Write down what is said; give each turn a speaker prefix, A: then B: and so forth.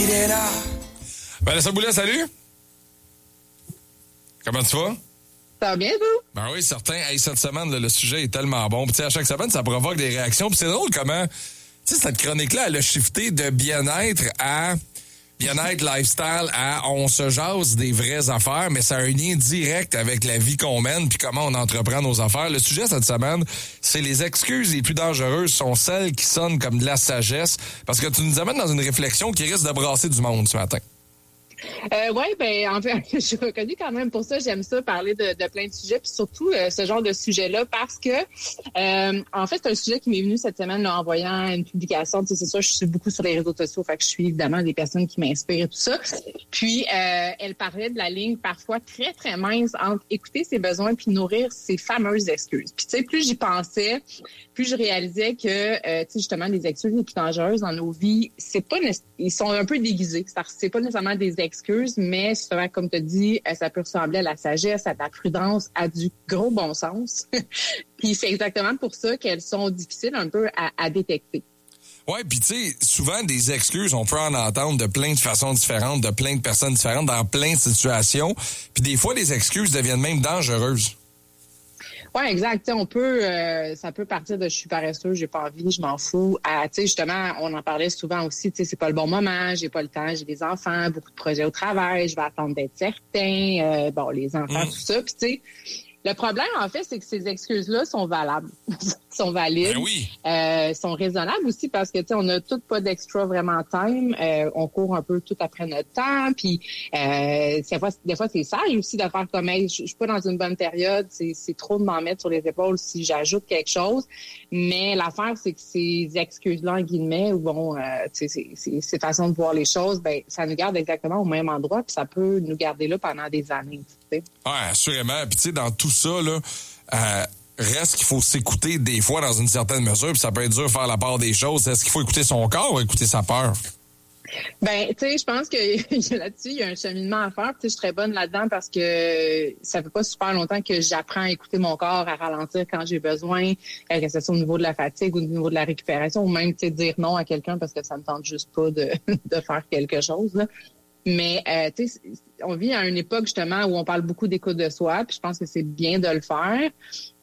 A: Vanessa Boulet, salut! Comment tu vas?
B: Ça va bien, vous?
A: Ben oui, certain. Hey, cette semaine, le sujet est tellement bon. Puis, à chaque semaine, ça provoque des réactions. Puis c'est drôle comment, tu sais, cette chronique-là, elle a shifté de bien-être à bien-être, lifestyle, à on se jase des vraies affaires, mais ça a un lien direct avec la vie qu'on mène puis comment on entreprend nos affaires. Le sujet cette semaine, c'est les excuses les plus dangereuses sont celles qui sonnent comme de la sagesse, parce que tu nous amènes dans une réflexion qui risque de brasser du monde ce matin.
B: Oui, ben en fait, je suis reconnue quand même pour ça. J'aime ça, parler de plein de sujets, puis surtout ce genre de sujet-là, parce que en fait, c'est un sujet qui m'est venu cette semaine là, en voyant une publication. Tu sais, c'est ça, je suis beaucoup sur les réseaux sociaux, fait que je suis évidemment des personnes qui m'inspirent et tout ça. Puis, elle parlait de la ligne parfois très, très mince entre écouter ses besoins puis nourrir ses fameuses excuses. Puis, tu sais, plus j'y pensais, plus je réalisais que, tu sais, justement, les excuses les plus dangereuses dans nos vies, ils sont un peu déguisés. C'est pas nécessairement des excuses, mais souvent, comme tu as dit, ça peut ressembler à la sagesse, à de la prudence, à du gros bon sens. Puis c'est exactement pour ça qu'elles sont difficiles un peu à détecter.
A: Ouais, puis tu sais, souvent des excuses, on peut en entendre de plein de façons différentes, de plein de personnes différentes, dans plein de situations. Puis des fois, les excuses deviennent même dangereuses.
B: Oui, exact. T'sais, ça peut partir de je suis paresseuse, j'ai pas envie, je m'en fous. À, tu sais, justement, on en parlait souvent aussi, tu sais, c'est pas le bon moment, j'ai pas le temps, j'ai des enfants, beaucoup de projets au travail, je vais attendre d'être certain, les enfants, tout ça. Puis tu sais, le problème, en fait, c'est que ces excuses-là sont valables, sont valides,
A: Ben oui.
B: sont raisonnables aussi parce que, tu sais, on n'a tout pas d'extra vraiment time. On court un peu tout après notre temps. Puis, des fois, c'est sage aussi de faire comme, hey, je suis pas dans une bonne période. C'est trop de m'en mettre sur les épaules si j'ajoute quelque chose. Mais l'affaire, c'est que ces excuses-là, en guillemets, ou bon, tu sais, ces façons de voir les choses, ben, ça nous garde exactement au même endroit. Puis ça peut nous garder là pendant des années, tu sais.
A: Ouais, assurément. Puis tu sais, dans tout ça, là, reste qu'il faut s'écouter des fois dans une certaine mesure, puis ça peut être dur de faire la part des choses. Est-ce qu'il faut écouter son corps ou écouter sa peur?
B: Ben, tu sais, je pense que là-dessus, il y a un cheminement à faire. Tu sais, je suis très bonne là-dedans parce que ça fait pas super longtemps que j'apprends à écouter mon corps, à ralentir quand j'ai besoin, que ce soit au niveau de la fatigue ou au niveau de la récupération, ou même, tu sais, dire non à quelqu'un parce que ça me tente juste pas de faire quelque chose, là. Mais, tu sais, on vit à une époque, justement, où on parle beaucoup d'écoute de soi, puis je pense que c'est bien de le faire.